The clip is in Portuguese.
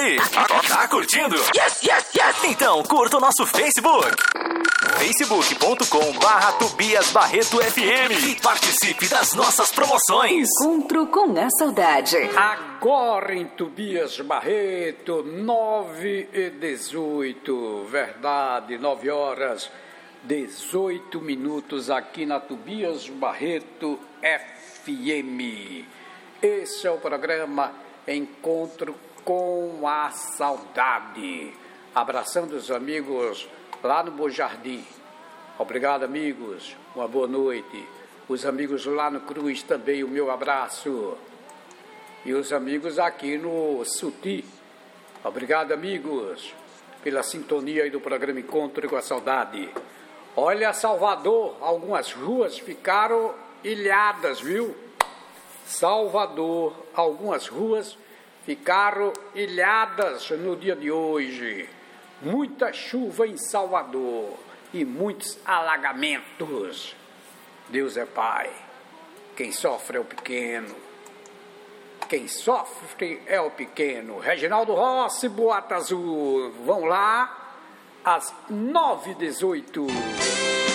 aí? Tá curtindo? Yes, yes, yes! Então curta o nosso Facebook. facebook.com/Tobias Barreto FM e participe das nossas promoções. Encontro com a saudade. Agora em Tobias Barreto, 9h18. Verdade, 9h18 aqui na Tobias Barreto FM. Esse é o programa Encontro com a Saudade. Abraçando os amigos lá no Bom Jardim. Obrigado, amigos. Uma boa noite. Os amigos lá no Cruz também, o meu abraço. E os amigos aqui no Suti. Obrigado, amigos, pela sintonia aí do programa Encontro com a Saudade. Olha, Salvador, algumas ruas ficaram ilhadas, viu? Salvador, algumas ruas ficaram ilhadas no dia de hoje. Muita chuva em Salvador e muitos alagamentos. Deus é Pai. Quem sofre é o pequeno. Quem sofre é o pequeno. Reginaldo Rossi, Boata Azul. Vão lá às 9h18.